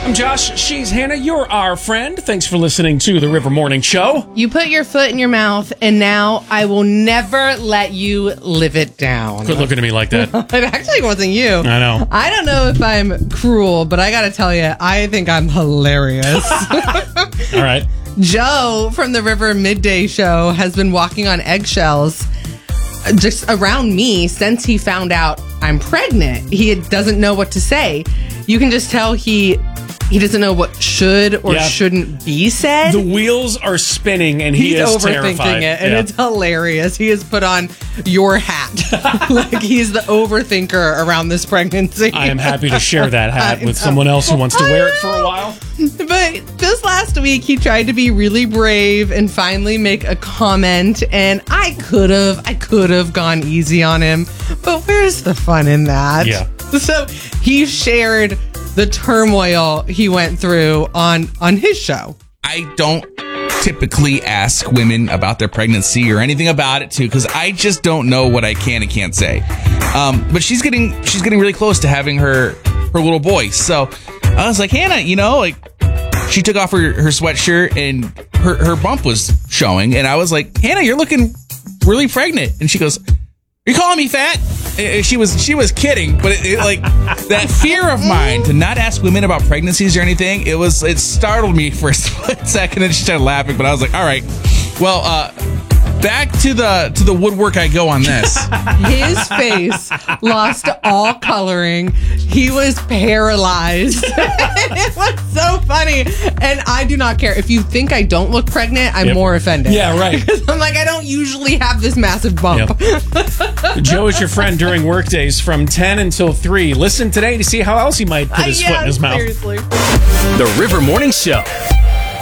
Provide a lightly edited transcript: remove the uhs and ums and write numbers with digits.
I'm Josh. She's Hannah. You're our friend. Thanks for listening to the River Morning Show. You put your foot in your mouth, and now I will never let you live it down. Quit looking at me like that. It actually wasn't you. I know. I don't know if I'm cruel, but I got to tell you, I think I'm hilarious. All right. Joe from the River Midday Show has been walking on eggshells just around me since he found out I'm pregnant. He doesn't know what to say. You can just tell he doesn't know what should or shouldn't be said. The wheels are spinning and he is overthinking terrified. it, and it's hilarious. He has put on your hat. Like he's the overthinker around this pregnancy. I am happy to share that hat with someone else who wants to wear it for a while. But this last week, he tried to be really brave and finally make a comment, and I could have gone easy on him, but where's the fun in that? Yeah. So he shared the turmoil he went through on his show. I don't typically ask women about their pregnancy or anything about it too, because I just don't know what I can and can't say. But she's getting really close to having her little boy. So I was like, Hannah, she took off her sweatshirt and her bump was showing, and I was like, Hannah, you're looking really pregnant. And she goes, "You're calling me fat?" She was kidding, but it like that fear of mine to not ask women about pregnancies or anything, it startled me for a split second, and she started laughing. But I was like, all right, well, back to the woodwork I go on this. His face lost all coloring. He was paralyzed. It was so funny. And I do not care. If you think I don't look pregnant, I'm more offended. Yeah, right. Because I'm like, I don't usually have this massive bump. Yep. Joe is your friend during work days from 10 until 3. Listen today to see how else he might put his foot in his mouth. Seriously. The River Morning Show.